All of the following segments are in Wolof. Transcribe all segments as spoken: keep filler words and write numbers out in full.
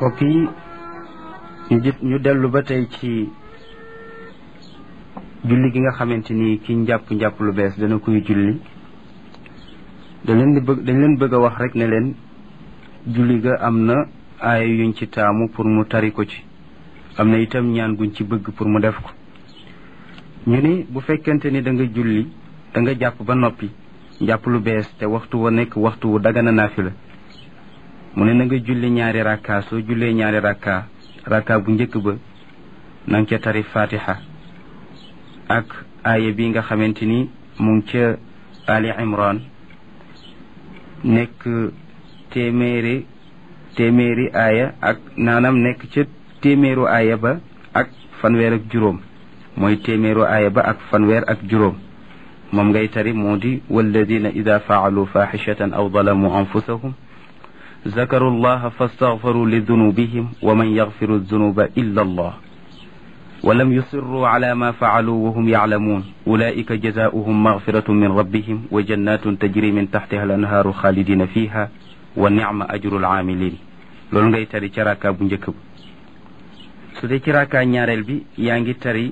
mbokk yi ñu jët ñu dellu ba tey ci julli gi nga xamante ni ki njàpp njàpp lu bees dana koy julli dañ leen di bëgg dañ leen bëgg a wax rek ne leen julli ga am na aaya yuñ ci taamu pour mu tari ko ci am na itam ñaan guñ ci bëgg pour mu def ko ñu ni bu fekkente ni da nga julli da nga jàpp ba noppi jàpp lu bees te waxtu wa nekk waxtu wu dagana naafila mu ne na nga julli ñaari rakka soo jullee ñaari rakka rakka bu njëkk ba na nga ca tari fatiha ak aaya bi nga xamante ni mu ngi ca Ali Imran nekk téeméeri téeméeri aaya ak naanam nekk ca téeméeru aaya ba ak fanweer ak juróom mooy téeméeru aaya ba ak fanweer ak juróom moom ngay tari moo di walladina ida faalu faaxishatan aw zalamu anfusahum zakaru llaha fastaghfaru li dunubihim wa man yaghfiru dunuba illa allah ولم يصروا على ما فعلوا وهم يعلمون أولئك جزاؤهم مغفرة من ربهم وجنات تجري من تحتها الأنهار خالدين فيها ونعم أجر العاملين loolu ngay tari ci raka bu njëkk ba su dee ci raka ñaareel bi yaa ngi tari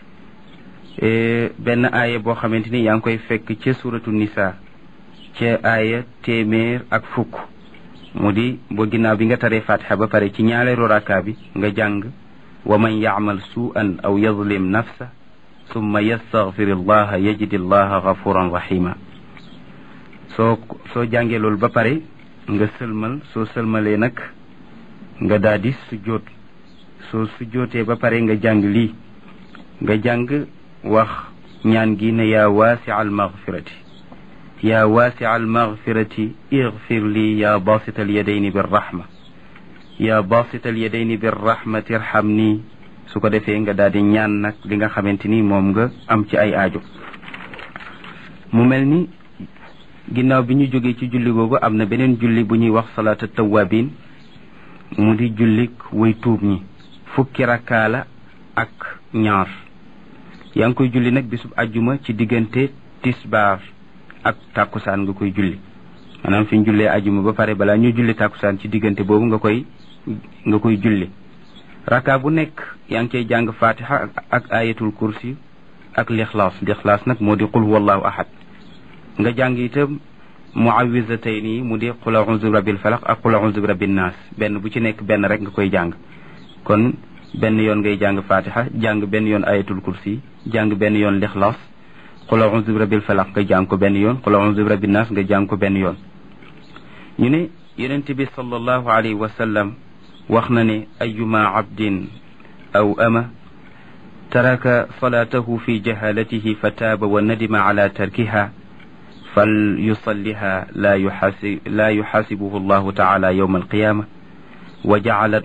benn aaya boo xamante ni yaa ngi koy fekk ca suratu nisa ca aaya téeméer ak fukk mu di boo ginnaaw bi nga taree fatiha ba pare ci ñaareelu raka bi nga jàng wa man yacmal suu'an aw yazlim nafsa summa yastaghfir allaha yajid allaha gafuran rahima soo soo jàngee loolu ba pare nga sëlmal soo sëlmalee nag nga daal di sujjóot soo sujjóotee ba pare nga jàng lii nga jàng wax ñaan gi ne yaa waasi'a almaghfirati yaa waasi'a almaghfirati ighfir lii yaa basita alyadayni birrahma yaa basita alyadayni birrahmati irhamni su ko defee nga daal di ñaan nag li nga xamante ni moom nga am ci ay aajo mu mel ni ginnaaw bi ñu jógee ci julli googu am na beneen julli bu ñuy wax salaata tawabin mu di jullik way tuub ñi fukki rakkaa la ak ñaar yaa ngi koy julli nag bisub ajjuma ci diggante tisbaar ak tàkkusaan nga koy julli maanaam fi ñu jullee ajjuma ba pare balaa ñuy julli tàkkusaan ci diggante boobu nga koy nga koy julli rakkaa bu nekk yaa ngi cay jàng fatiha ak ayatul kursi ak lixlaas lixlaas nag moo di qul huwallahu ahad nga jàng itam muawizatayni mu di qul a'udhu bi rabbil falaq ak qul a'udhu bi rabbin nas benn bu ci nekk benn rek nga koy jàng kon benn yoon ngay jàng fatiha jàng benn yoon ayatul kursi jàng benn yoon lixlaas qul a'udhu bi rabbil falaq nga jàng ko benn yoon qul a'udhu bi rabbin nas nga jàng ko benn yoon ñu ne yonent bi sallallahu alayhi wa sallam wax na ne ayuma abdin aw ama taraka salatahu fi jahalatihi fa taaba wa nadima ala tarkiha fal yusalliha la yuxaasi la yuxaasibuhu allahu taala yowma alqiyama wa jacalat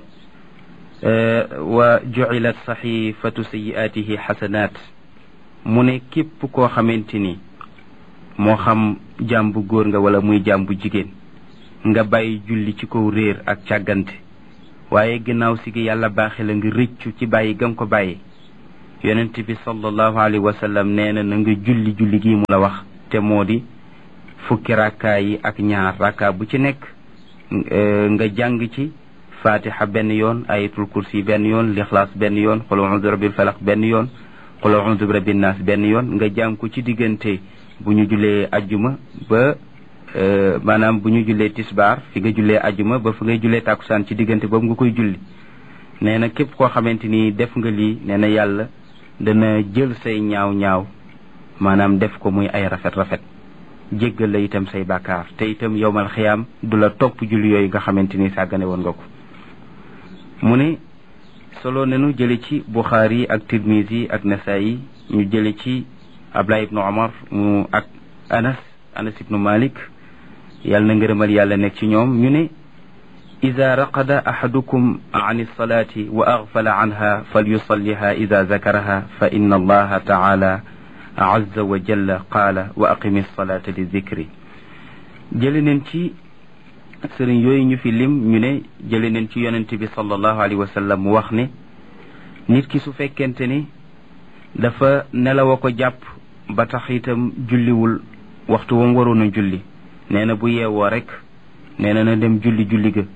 wa jucilat saxifatu sayi'aatihi xasanaat mu ne képp koo xamante ni moo xam jaam bu góor nga wala muy jaam bu jigéen nga bàyyi julli ci kaw réer ak càggante waaye ginnaaw si gi yàlla baaxe la nga rëccu ci bàyyi gam ko bàyyi yonent bi sallallahu alayhi wa sallam nee na na nga julli julli gi mu la wax te moo di fukki rakkaa yi ak ñaar rakkaa bu ci nekk nga jàng ci fatiha benn yoon ayatul kursi benn yoon lixlaas benn yoon qul a'udhu bi rabbil falaq benn yoon qul a'udhu bi rabbin nas benn yoon nga jàng ko ci diggante bu ñu jullee ajjuma ba maanaam bu ñu jullee tisbaar fi nga jullee ajjuma ba fi ngay jullee tàkkusaan ci diggante boobu nga koy julli nee na képp koo xamante ni def nga lii nee na yàlla dana jël say ñaaw ñaaw maanaam def ko muy ay rafet rafet jéggal la itam say bàkkaar te itam yowmal xiyaam du la topp julli yooyu nga xamante ni sàggane woon nga ko mu ne solo nenu jële ci Buxaari ak Tirmisi ak Nasaayi ñu jële ci Abdullah ibnu Umar mu ak Anas Anas ibnu Malik yàlla na ngërëmal yàlla nekk ci ñoom ñu ne ida raqada ahadukum an alsalati wa aghfala anha falyusalliha ida zakaraha fa inna allaha taala azza wa jalla qaala wa aqimi salata li zikri jële neen ci sëriñ yooyu ñu fi lim ñu ne jële neen ci yonente bi sallallahu alayhi wa sallam mu wax ne nit ki su fekkente ni dafa nelaw a ko jàpp ba tax itam julliwul waxtu wam waroon a julli nee na bu yeewoo rek nee na na dem julli julli ga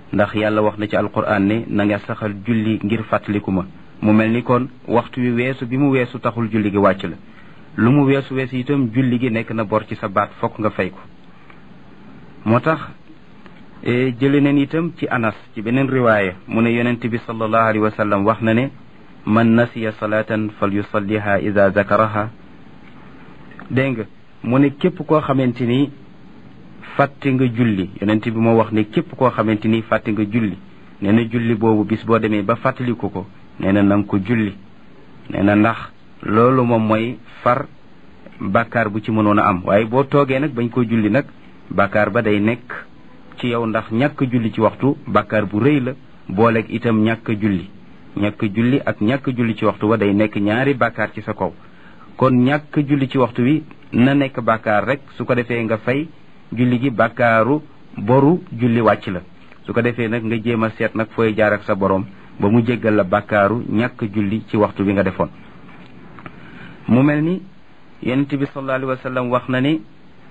ndax yàlla wax na ci alquran ne na nga saxal julli ngir fàttaliku ma mu mel ni kon waxtu wi weesu bi mu weesu taxul julli gi wàcc la lu mu weesu weesu itam julli gi nekk na bor ci sa baat fokk nga fay ko moo tax jële neen itam ci anas ci beneen riwaaya mu ne yonent bi sallallahu alayhi wa sallam wax na ne man nasiya salatan fal yusalliha ida zakaraha dégg nga mu ne képp koo xamante ni fàtte nga julli yonent bi moo wax ne képp koo xamante ni fàtte nga julli nee na julli boobu bis boo demee ba fàttaliku ko nee na nanga ko julli nee na ndax loolu moom mooy far bàkkaar bu ci mënoon a am waaye boo toogee nag bañ ko julli nag bàkkaar ba day nekk ci yow ndax ñàkk julli ci waxtu bàkkaar bu rëy la booleeg itam ñàkk julli ñàkk julli ak ñàkk julli ci waxtu wa day nekk ñaari bàkkaar ci sa kaw kon ñàkk julli ci waxtu wi na nekk bàkkaar rek su ko defee nga fay julli gi bàkkaaru boru julli wàcc la su ko defee nag nga jéem a seet nag fooy jaar ak sa borom ba mu jéggal la bàkkaaru ñàkk julli ci waxtu bi nga defoon mu mel ni yonent bi sallallahu alayhi wa sallam wax na ne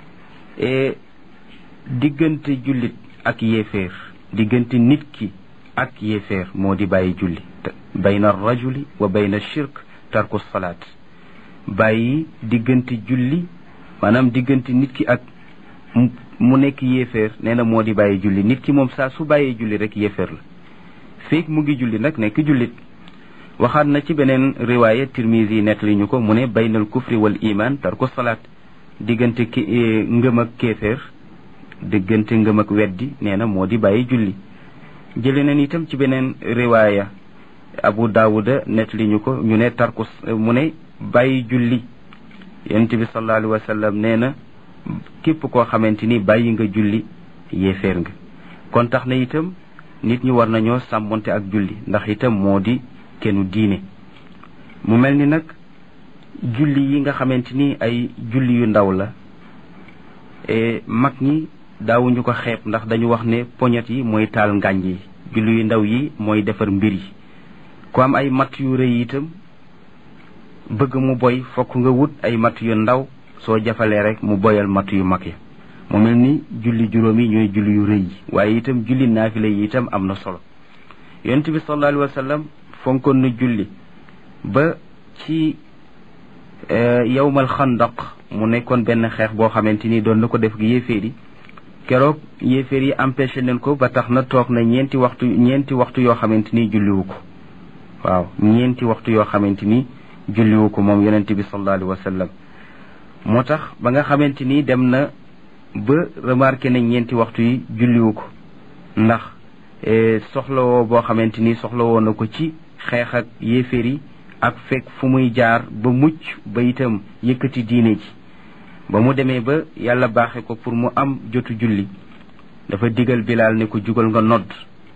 diggante jullit ak yéeféer diggante nit ki ak yéeféer moo di bàyyi julli bayna rajuli wa bayna shirk tarku salaat bàyyi diggante julli maanaam diggante nit ki ak mu nekk yéeféer nee na moo di bàyyi julli nit ki moom saa su bàyyee julli rek yéeféer la feek mu ngi julli nag nekk jullit waxaat na ci beneen riwaaya tirmisi nettali ñu ko mu ne baynal kufri wal iman tarku salaat diggante ki ngëm ak kéeféer diggante ngëm ak weddi nee na moo di bàyyi julli jële nañ itam ci beneen riwaaya abu daawuda nettali ñu ko ñu ne tarku mu ne bàyyi julli yonent bi sallallahu alayhi wa sallam nee na képp koo xamante ni bàyyi nga julli yéeféer nga kon tax na itam nit ñi war nañoo sàmmonte ak julli ndax itam moo di kennu diine mu mel ni nag julli yi nga xamante ni ay julli yu ndaw la mag ñi daawuñu ko xeeb ndax dañu wax ne poñet yi mooy taal ngànj yi julli yu ndaw yi mooy defar mbir yi ku am ay matt yu rëy itam bëgg mu boy fokk nga wut ay matt yu ndaw soo jafalee rek mu boyal matt yu mag ya mu mel ni julli juróom yi ñooy julli yu rëy yi waaye itam julli naafila yi itam am na solo yonent bi sallallahu alayhi wa sallam fonkoon na julli ba ci yawmal xandaq mu nekkoon benn xeex boo xamante ni doon na ko def gi yéeféer yi keroog yéeféer yi empêché nañ ko ba tax na toog na ñeenti waxtu ñeenti waxtu yoo xamante ni julliwu ko waaw ñeenti waxtu yoo xamante ni julliwu ko moom yonent bi sallallahu alayhi wa sallam moo tax ba nga xamante ni dem na ba remarqué na ñeenti waxtu yi julliwu ko ndax soxlawoo boo xamante ni soxlawoo na ko ci xeex ak yéeféer yi ak fekk fu muy jaar ba mucc ba itam yëkkati diine ji ba mu demee ba yàlla baaxe ko pour mu am jotu julli dafa digal Bilaal ne ko jugal nga nodd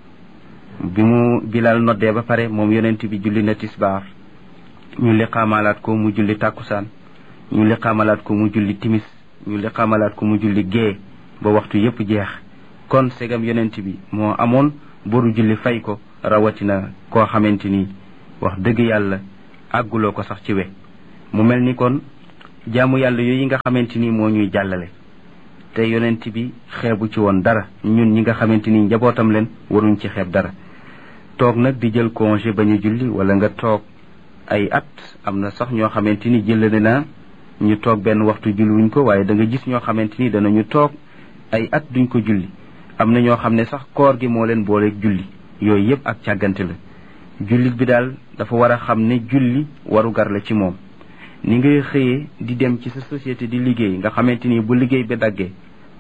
bi mu Bilaal noddee ba pare moom yonent bi julli na tisbaar ñu liqaamalaat ko mu julli tàkkusaan ñu liqaamalaat ko mu julli timis ñu liqaamalaat ko mu julli gée ba waxtu yépp jeex kon segam yonent bi moo amoon boru julli fay ko rawatina koo xamante ni wax dëgg yàlla àgguloo ko sax ci we mu mel ni kon jaamu yàlla yooyu nga xamante ni moo ñuy jàllale te yonent bi xeebu ci woon dara ñun ñi nga xamante ni njabootam leen waruñ ci xeeb dara toog nag di jël congé bañ a julli wala nga toog ay at am na sax ñoo xamante ni jëlale naa ñu toog benn waxtu julliwuñ ko waaye da nga gis ñoo xamante ni danañu toog ay at duñ ko julli am na ñoo xam ne sax koor gi moo leen booleeg julli yooyu yëpp ak càggante la jullit bi daal dafa war a xam ne julli warugar la ci moom ni ngay xëyee di dem ci sa société di liggéey nga xamante ni bu liggéey bi daggee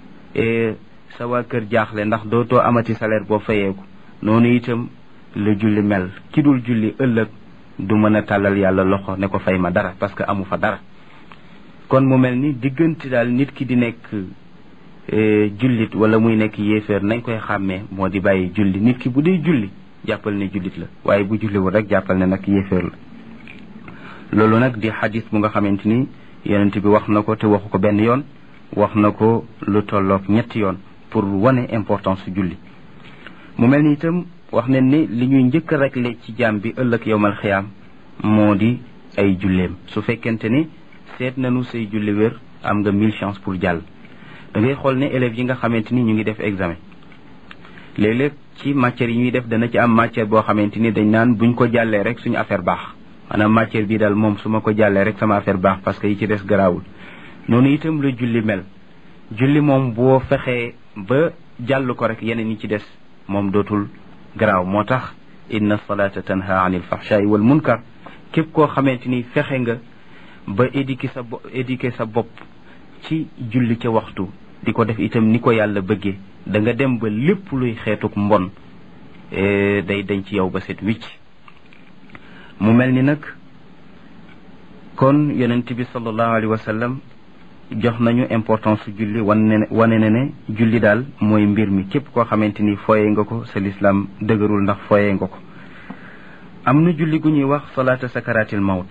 sa waa kër jaaxle ndax dootoo amati salaire boo fayeeku noonu itam la julli mel ki dul julli ëllëg du mën a tàllal yàlla loxo ne ko fay ma dara parce que amu fa dara kon mu mel ni diggante daal nit ki di nekk jullit wala muy nekk yéeféer nañ koy xàmmee moo di bàyyi julli nit ki bu dee julli jàppal ne jullit la waaye bu julliwul rek jàppal ne nag yéeféer la loolu nag di xadis bu nga xamante ni yonent bi wax na ko te waxu ko benn yoon wax na ko lu tolloog ñetti yoon pour wane importance su julli mu mel ni itam wax ne ni li ñuy njëkk a réglé ci jaam bi ëllëg yowmal xiyaam moo di ay julleem su fekkente ni seet nañu say julli wér am nga mille chance pour jàll da ngay xool ne élèves yi nga xamante ni ñu ngi def examen léeg-léeg ci matière yi ñuy def dana ci am matière boo xamante ni dañ naan buñ ko jàllee rek suñu affaire baax maanaam matière bi daal moom su ma ko jàllee rek sama affaire baax parce que yi ci des garaawul noonu itam la julli mel julli moom boo fexee ba jàll ko rek yeneen yi ci des moom dootul garaaw moo tax inna salata tanha anil fahshaai wal munkar képp koo xamante ni fexe nga ba éduquer sa bo éduquer sa bopp ci julli ca waxtu di ko def itam ni ko yàlla bëggee da nga dem ba lépp luy xeetuk mbon day dañ ci yow ba set wicc mu mel ni nag kon yonent bi sallallahu alayhi wa sallam jox nañu importance su julli wane wane ne ne julli daal mooy mbir mi képp koo xamante ni foye nga ko sa lislaam dëgërul ndax foye nga ko am na julli gu ñuy wax salaata sakaratil mawt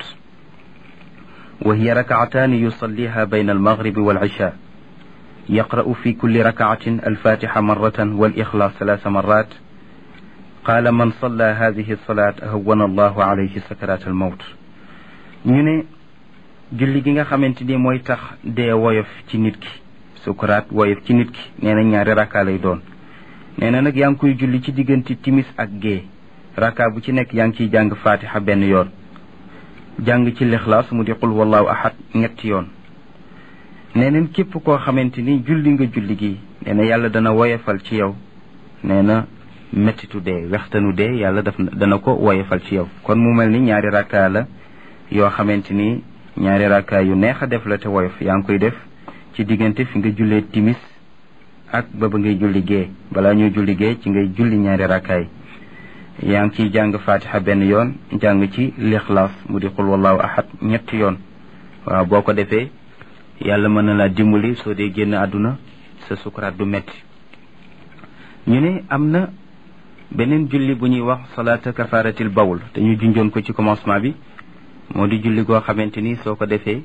wa hiya rakaataani yusalliha bayna almaghribi wal isha yaqra'u fi kulli rakaatin alfatiha marratan wal ixlaas salaasa marrat qaala man salla hadihi salaat hawwana allahu alayhi sakaratal mawt ñu ne julli gi nga xamante ni mooy tax dee woyof ci nit ki sukuraat woyof ci nit ki nee na ñaari rakka lay doon nee na nag yaa ngi koy julli ci diggante timis ak gée rakka bu ci nekk yaa ngi ciy jàng fatiha benn yoon jàng ci lixlaas mu di qul wallahu ahad ñetti yoon nee neen képp koo xamante ni julli nga julli gi nee na yàlla dana woyofal ci yow nee na mettitu dee wextanu dee yàlla daf dana ko woyofal ci yow kon mu mel ni ñaari rakka la yoo xamante ni ñaari rakka yu neex a def la te woyof yaa ngi koy def ci diggante fi nga jullee timis ak ba ba ngay julli gée balaa ñuy julli gée ci ngay julli ñaari rakka yi yaa ngi ciy jàng fatiha benn yoon jàng ci lixlaas mu di qul wallahu ahad ñetti yoon waaw boo ko defee yàlla mën na laa dimbali soo dee génn àdduna sa sukuraat du metti ñu ne am na beneen julli bu ñuy wax salaata kafaratil bawl te ñu junjoon ko ci commencement bi moo di julli goo xamante ni soo ko defee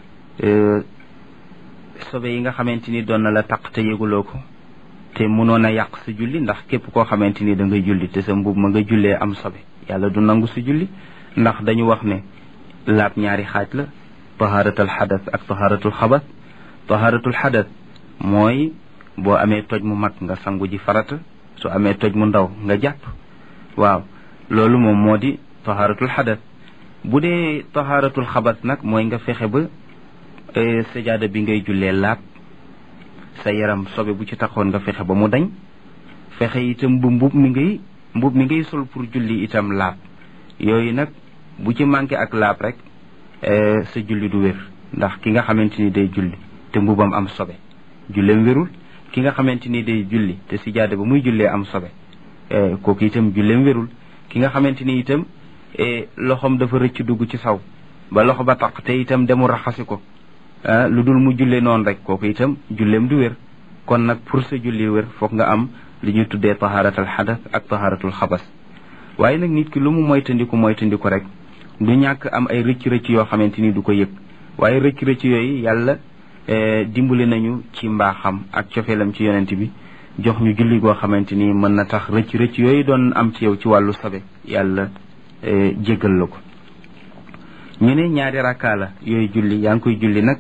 sobe yi nga xamante ni doon na la taq te yëguloo ko te mënoon a yàq sa julli ndax képp koo xamante ni da ngay julli te sa mbub ma nga jullee am sobe yàlla du nangu sa julli ndax dañu wax ne laab ñaari xaaj la taharatul xadas ak taharatul xabas taharatul xadas mooy boo amee toj mu mag nga sangu ji farata su amee toj mu ndaw nga jàpp waaw loolu moom moo di taharatul xadas bu dee taharatul xabas nag mooy nga fexe ba sajaada bi ngay jullee laab sa yaram sobe bu ci taxoon nga fexe ba mu dañ fexe itam bu mbub mi ngay mbub mi ngay sol pour julli itam laab yooyu nag bu ci manqué ak laab rek sa julli du wér ndax ki nga xamante ni day julli te mbubam am sobe julleem wérul ki nga xamante ni day julli te sajaada ba muy jullee am sobe kooku itam julleem wérul ki nga xamante ni itam loxoom dafa rëcc dugg ci saw ba loxo ba taq te itam demu raxasi ko lu dul mu julle noonu rek kooku itam julleem du wér kon nag pour sa julli wér foog nga am li ñuy tuddee taharatul xadas ak taharatul xabas waaye nag nit ki lu mu moytandiku moytandiku rek du ñàkk am ay rëcc-rëcc yoo xamante ni du ko yëg waaye rëcc-rëcc yooyu yàlla dimbali nañu ci mbaaxam ak cofeelam ci yonent bi jox ñu julli goo xamante ni mën na tax rëcc-rëcc yooyu doon am ci yow ci wàllu sobe yàlla jéggal la ko ñu ne ñaari rakka la yooyu julli yaa ngi koy julli nag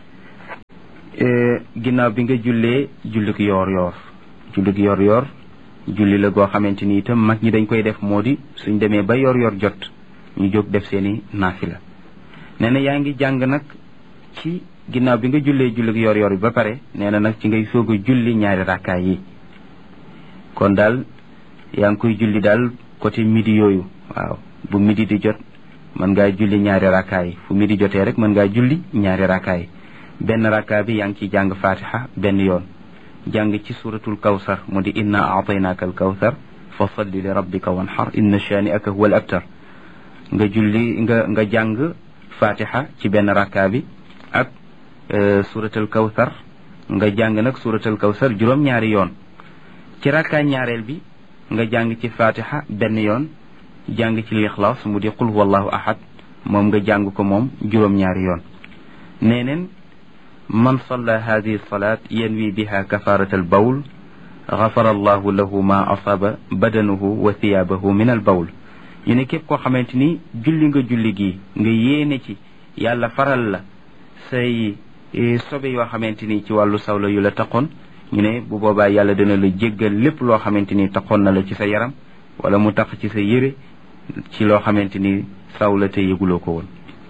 ginnaaw bi nga jullee jullik yoor yoor jullik yoor yoor julli la goo xamante ni itam mag ñi dañ koy def moo di suñ demee ba yoor yoor jot ñu jóg def seeni naafila nee na yaa ngi jàng nag ci ginnaaw bi nga jullee jullik yoor yoor bi ba pare nee na nag ci ngay soog a julli ñaari rakka yi kon daal yaa ngi koy julli daal côté midi yooyu waaw bu midi di jot mën ngaa julli ñaari rakka yi fu midi jotee rek mën ngaa julli ñaari rakka yi benn rakka bi yaa ngi ciy jàng fatiha benn yoon jàng ci suratul kawsar mu di inna aataynaaka al kawsar fa salli li rabbika wanhar inna shani'aka huwa al abtar nga julli nga nga jàng fatiha ci benn rakka bi ak suratul kawsar nga jàng nag suratul kawsar juróom-ñaari yoon ci rakka ñaareel bi nga jàng ci fatiha benn yoon jàng ci lixlaas mu di qul wallahu ahad moom nga jàng ko moom juróom-ñaari yoon neeneen man salla hadihi salat yanwi biha kafarat al bawl gafara allahu lahu ma asaba badanuhu wa thiyabahu min al bawl ñu ne képp koo xamante ni julli nga julli gi nga yéene ci yàlla faral la say sobe yoo xamante ni ci wàllu sawla yu la taxoon ñu ne bu boobaa yàlla dana la jéggal lépp loo xamante ni taxoon na la ci sa yaram wala mu tax ci sa yére ci loo xamante ni saw la te yëguloo ko woon.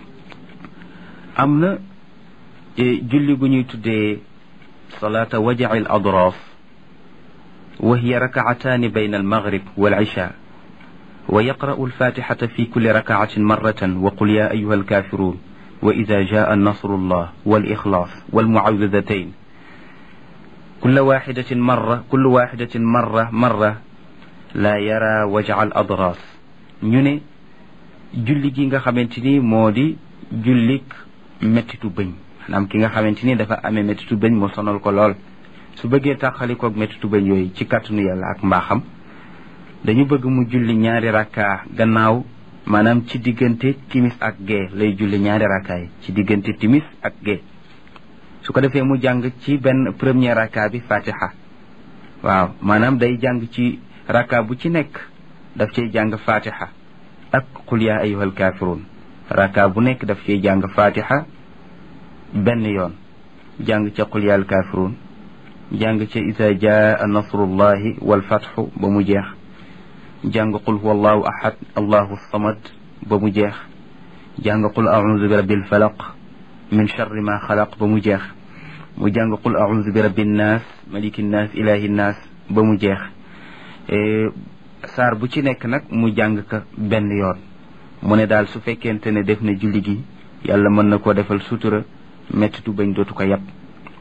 am na julli gu ñuy tuddee salaata wajaci al adraaf wa hiya rakaataani bayna al maghrib wal isha wa yaqra'u al fatixata fi kulli rakaatin marratan wa qul ya ayuha al kaafiruun wa ida jaa nasrullah wal ixlaas wal muawwidatayn kulla waaxidatin marra kullu waaxidatin marra marra laa yara wajaca al adraaf. ñu ne julli gi nga xamante ni moo di jullik mettitu bëñ maanaam ki nga xamante ni dafa amee mettitu bëñ mu sonal ko lool su bëggee tàqalikoog mettitu bëñ yooyu ci kàttanu yàlla ak mbaaxam dañu bëgg mu julli ñaari rakka gannaaw maanaam ci diggante timis ak gee lay julli ñaari rakka yi ci diggante timis ak gee su ko defee mu jàng ci benn premier rakka bi fatiha waaw maanaam day jàng ci rakka bu ci nekk daf cay jàng fatiha ak qul ya ayyuhal kaafiruun rakka bu nekk daf cay jàng fatiha benn yoon jàng ca qul ya al kaafiruun jàng ca isa jaa nasrullahi wal fathu ba mu jeex jàng qul huwa allahu ahad allahu samad ba mu jeex jàng qul a'udhu bi rabbil falaq min charri ma xalaq ba mu jeex mu jàng qul a'udhu bi rabbin naas malikin naas ilahin naas ba mu jeex saar bu ci nekk nag mu jàng ka benn yoon mu ne daal su fekkente ne def na julli gi yàlla mën na koo defal sutura mettitu bañ dootu ko yàpp.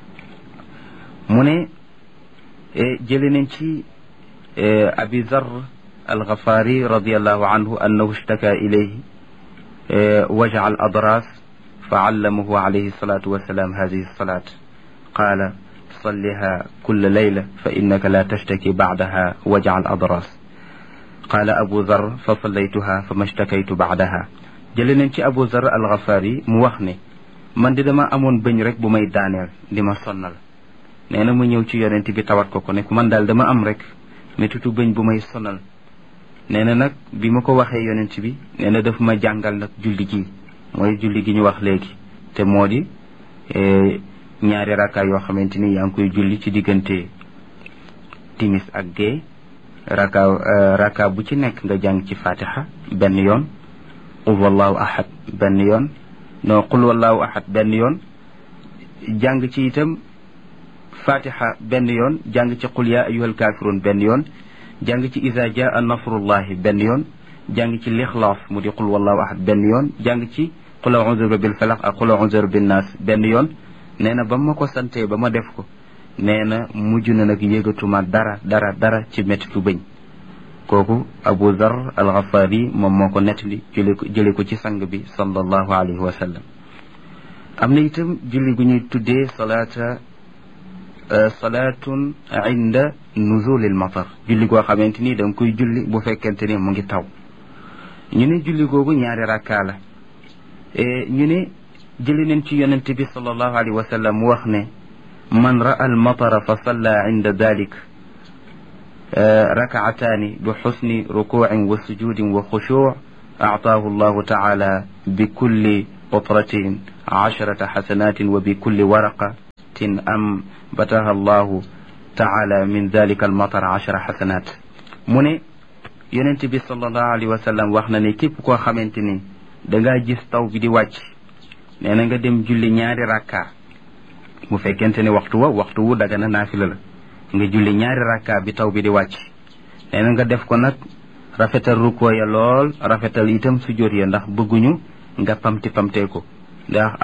mu ne jële nañ ci abi zar alxafaari radiallahu anhu annahu ishtaka ilayhi waja al adras fa allamahu alayhi salatu wasalaam hadihi salat qaala salliha kulla layla fa innaka la tashtaki bacdaha waja al adras qaala abu zar fa sallaytuha fa ma shtakaytu bacdaha. jële nañ ci abu zar alxafaari mu wax ne man di dama amoon bëñ rek bu may daaneel di ma sonnal nee na mu ñëw ci yonent bi tawat ko ko ne man daal dama am rek mettitu bëñ bu may sonal nee na nag bi ma ko waxee yonent bi nee na daf ma jàngal nag julli gi mooy julli gi ñu wax léegi te moo di ñaari rakka yoo xamante ni yaa ngi koy julli ci diggante timis ak gee rakka rakka bu ci nekk nga jàng ci fatiha benn yoon qul wallahu ahad benn yoon non qul wallahu ahad benn yoon jàng ci itam fatiha benn yoon jàng ci qul ya ayyuhal kaafiruun benn yoon jàng ci iza jaa nasrullahi benn yoon jàng ci lixlaas mu di qul wallahu ahad benn yoon jàng ci qul a'udhu bi rabbil falaq ak qul a'udhu bi rabbin naas benn yoon. nee na ba ma ko santee ba ma def ko nee na mujj na nag yëgatuma dara dara dara ci mettitu bëñ. kooku abu zar alxafaari moom moo ko nettali jële ko jële ko ci sang bi sallallahu alayhi wa sallam. am na itam julli gu ñuy tuddee salaata salaatun inda nuzulil matar julli goo xamante ni da nga koy julli bu fekkente ni mu ngi taw. ñu ne julli googu ñaari rakkaa la ñu ne jëli nañ ci yonente bi sallallahu alayhi wa sallam mu wax ne man ra'a al matara fa salla inda dalik rakaataani bi xusni rukuucin wa sujudin wa xushuuc actaahu allahu taala bi kulli qutratin casharata xasanatin wa bi kulli waraqatin am bataha allahu taala min dalika almatar cashara xasanat. mu ne yonent bi sallallahu alayhi wa sallam wax na ne képp koo xamante ni dangaa gis taw bi di wàcc nee na nga dem julli ñaari rakka bu fekkente ne waxtu wa waxtu wu daga na naafila la nga julli ñaari rakka bi taw bi di wàcc nee na nga def ko nag rafetal rukkoo ya lool rafetal itam sujjóot ya ndax bëgguñu nga pamti pamtee ko ndax